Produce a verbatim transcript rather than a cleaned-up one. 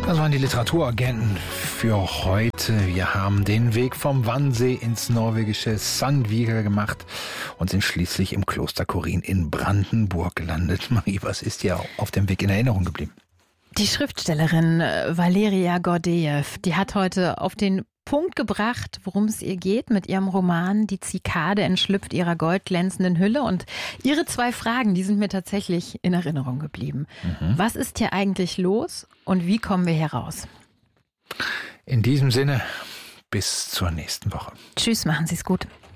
Das waren die Literaturagenten für heute. Wir haben den Weg vom Wannsee ins norwegische Sandvíkar gemacht und sind schließlich im Kloster Korin in Brandenburg gelandet. Marie, was ist dir auf dem Weg in Erinnerung geblieben? Die Schriftstellerin Valeria Gordejew, die hat heute auf den Punkt gebracht, worum es ihr geht mit ihrem Roman Die Zikade entschlüpft ihrer goldglänzenden Hülle. Und ihre zwei Fragen, die sind mir tatsächlich in Erinnerung geblieben. Mhm. Was ist hier eigentlich los und wie kommen wir hier raus? In diesem Sinne, bis zur nächsten Woche. Tschüss, machen Sie es gut.